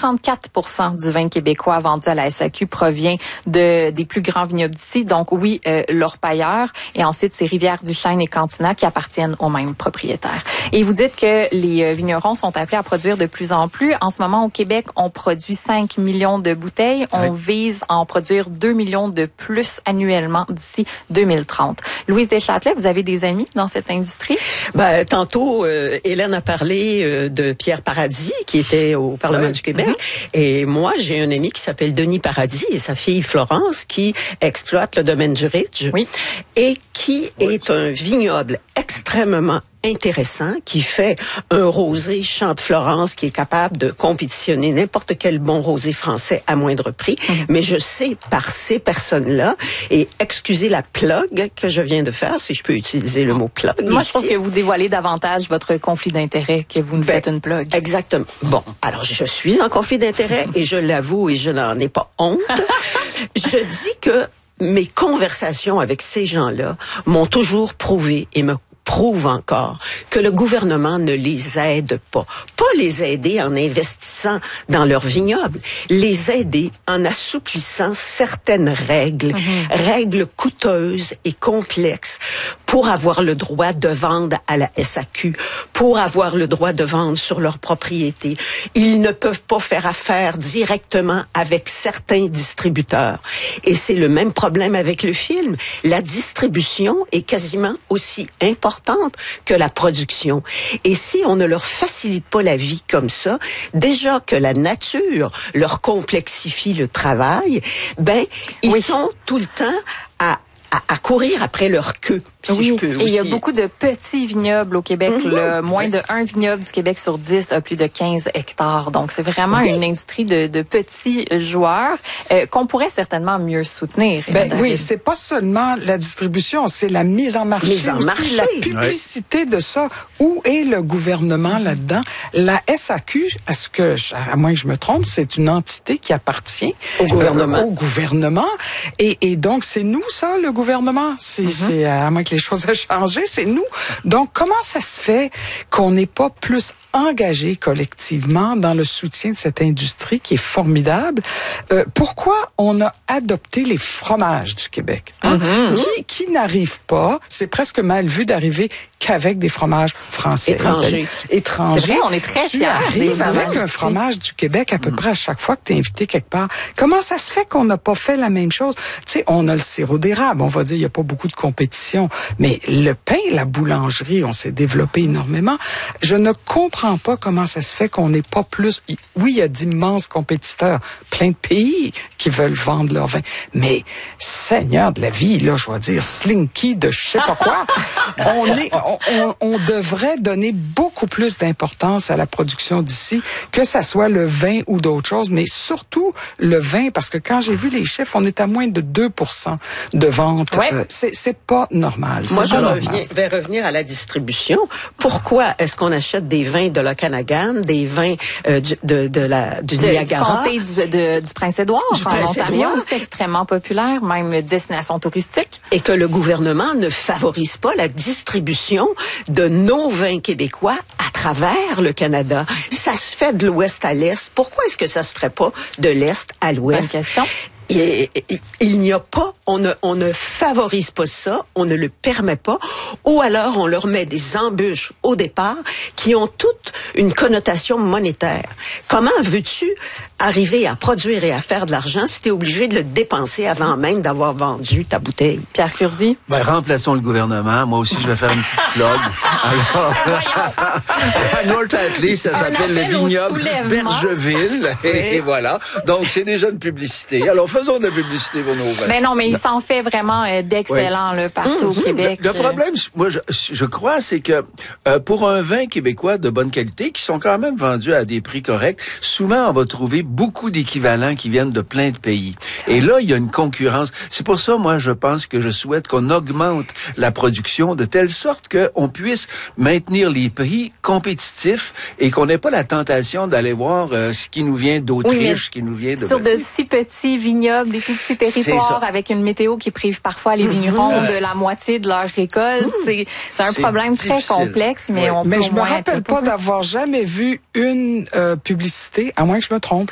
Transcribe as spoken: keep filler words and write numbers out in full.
trente-quatre pour cent du vin québécois vendu à la S A Q provient de des plus grands vignobles d'ici. Donc oui, euh, l'Orpailleur. Et ensuite, c'est Rivière-du-Chêne et Cantina qui appartiennent aux mêmes propriétaires. Et vous dites que les vignerons sont appelés à produire de plus en plus. En ce moment, au Québec, on produit cinq millions de bouteilles. On oui. vise à en produire deux millions de plus annuellement d'ici deux mille trente. Louise Deschâtelet, vous avez des amis dans cette industrie? Ben, tantôt, euh, Hélène a parlé euh, de Pierre Paradis, qui était au Parlement oui. du Québec. Mm-hmm. Et moi, j'ai un ami qui s'appelle Denis Paradis et sa fille Florence, qui exploite le domaine du Ridge. Oui. Et qui oui. est un vignoble extrêmement intéressant, qui fait un rosé Champ de Florence qui est capable de compétitionner n'importe quel bon rosé français à moindre prix. Mmh. Mais je sais par ces personnes-là, et excusez la plug que je viens de faire, si je peux utiliser le mot plug. Moi, ici. je trouve que vous dévoilez davantage votre conflit d'intérêt que vous ne ben, faites une plug. Exactement. Bon, alors je suis en conflit d'intérêt et je l'avoue et je n'en ai pas honte. Je dis que mes conversations avec ces gens-là m'ont toujours prouvé et me prouve encore que le gouvernement ne les aide pas. Pas les aider en investissant dans leur vignoble, les aider en assouplissant certaines règles, mmh. règles coûteuses et complexes pour avoir le droit de vendre à la S A Q, pour avoir le droit de vendre sur leur propriété. Ils ne peuvent pas faire affaire directement avec certains distributeurs. Et c'est le même problème avec le film. La distribution est quasiment aussi importante que la production. Et si on ne leur facilite pas la vie comme ça, déjà que la nature leur complexifie le travail, ben, ils oui. sont tout le temps à À, à courir après leur queue, si oui, je peux et aussi. il y a beaucoup de petits vignobles au Québec. Mm-hmm. Le, moins oui. de un vignoble du Québec sur dix a plus de quinze hectares. Donc, c'est vraiment oui. une industrie de, de petits joueurs euh, qu'on pourrait certainement mieux soutenir. Ben, oui, c'est pas seulement la distribution, c'est la mise en marché, mise en aussi marché. La publicité oui. de ça. Où est le gouvernement mm-hmm. là-dedans? La S A Q, à, ce que, à moins que je me trompe, c'est une entité qui appartient au gouvernement. Euh, au gouvernement. Et, et donc, c'est nous, ça, le gouvernement. C'est, mm-hmm. c'est, à moins que les choses aient changé, c'est nous. Donc, comment ça se fait qu'on n'est pas plus engagé collectivement dans le soutien de cette industrie qui est formidable? Euh, pourquoi on a adopté les fromages du Québec? Hein? Mm-hmm. Qui, qui n'arrive pas, c'est presque mal vu d'arriver qu'avec des fromages français. Étrangers. Étrangers. C'est vrai, on est très tu fiers. arrives avec un fromage du Québec à peu mm. près à chaque fois que tu es invité quelque part. Comment ça se fait qu'on n'a pas fait la même chose? Tu sais, on a le sirop d'érable. On va dire, il n'y a pas beaucoup de compétition. Mais le pain, la boulangerie, on s'est développé énormément. Je ne comprends pas comment ça se fait qu'on n'est pas plus... Oui, il y a d'immenses compétiteurs, plein de pays qui veulent vendre leur vin. Mais, Seigneur de la vie, là, je vais dire, Slinky de je sais pas quoi, on est... On, on, on devrait donner beaucoup plus d'importance à la production d'ici, que ça soit le vin ou d'autres choses, mais surtout le vin, parce que quand j'ai vu les chiffres, on est à moins de deux pour cent de vente. Ouais. Euh, c'est, c'est pas normal. Moi, c'est je pas reviens, normal. vais revenir à la distribution. Pourquoi est-ce qu'on achète des vins de l'Okanagan, des vins euh, du, de, de la, du de, Niagara? Du comté du, de, du Prince-Édouard, du en Prince Ontario, c'est extrêmement populaire, même destination touristique. Et que le gouvernement ne favorise pas la distribution de nos vins québécois à travers le Canada. Ça se fait de l'ouest à l'est. Pourquoi est-ce que ça se ferait pas de l'est à l'ouest? Bonne question. Il, il, il n'y a pas, on ne, on ne favorise pas ça, on ne le permet pas, ou alors on leur met des embûches au départ qui ont toute une connotation monétaire. Comment veux-tu arriver à produire et à faire de l'argent si tu es obligé de le dépenser avant même d'avoir vendu ta bouteille? Pierre Curzi? Ben, remplaçons le gouvernement. Moi aussi, je vais faire une petite plug. Alors, à North Atlee, ça s'appelle le vignoble Vergeville. Et, et voilà. Donc, c'est déjà une publicité. Alors, faisons de la publicité pour nos vins. Mais non, mais il s'en fait vraiment euh, d'excellent oui. là, partout mmh, au Québec. Le, le problème, moi, je, je crois, c'est que euh, pour un vin québécois de bonne qualité, qui sont quand même vendus à des prix corrects, souvent, on va trouver beaucoup d'équivalents qui viennent de plein de pays. Et là, il y a une concurrence. C'est pour ça, moi, je pense que je souhaite qu'on augmente la production de telle sorte qu'on puisse maintenir les prix compétitifs et qu'on n'ait pas la tentation d'aller voir euh, ce qui nous vient d'Autriche, oui, ce qui nous vient de... Sur de si petits vignobles, des tout petits territoires, avec une météo qui prive parfois les vignerons mmh. de la moitié de leur récolte. Mmh. C'est, c'est un c'est problème difficile. Très complexe, mais oui. on mais peut je me rappelle pas d'avoir jamais vu une euh, publicité, à moins que je me trompe,